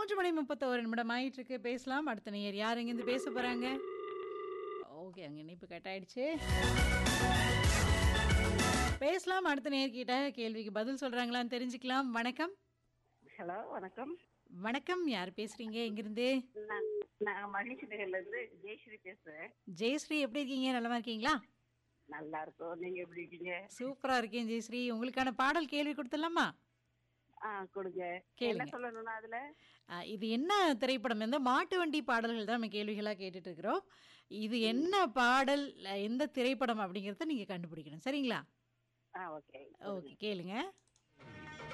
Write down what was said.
3 மணி 31 நிமிடம் ஆயிட்டிருக்கு. பேசலாம். அடுத்த நேயர் யார் எங்கேருந்து பேச போறாங்க? ஓகே. அங்க இணைப்பு கட் ஆயிடுச்சு. பேசலாம். அடுத்த நேயர்கிட்ட கேள்விக்கு பதில் சொல்றாங்களான்னு தெரிஞ்சுக்கலாம். வணக்கம். ஹலோ வணக்கம். வணக்கம். யார் பேசுறீங்க? எங்கிருந்து? நான் நான் மகிழ்ச்சி நகர்லேருந்து ஜெயஸ்ரீ பேசுகிறேன். ஜெயஸ்ரீ எப்படி இருக்கீங்க? நலமா இருக்கீங்களா? நல்லா இருக்கோம். நீங்கள் எப்படி இருக்கீங்க? சூப்பரா இருக்கேன் ஜெயஸ்ரீ. உங்களுக்கான பாடல் கேள்வி கொடுத்துடலாமா? கொடுங்க. என்ன கேளுங்க. சொல்லணும்னா அதில்? இது என்ன திரைப்படம்? இந்த மாட்டு வண்டி பாடல்கள் தான் நம்ம கேள்விகளா கேட்டுட்டு இருக்கிறோம். இது என்ன பாடல், எந்த திரைப்படம் அப்படிங்கிறத நீங்க கண்டுபிடிக்கணும். சரிங்களா? ஓகே. ஓகே கேளுங்க.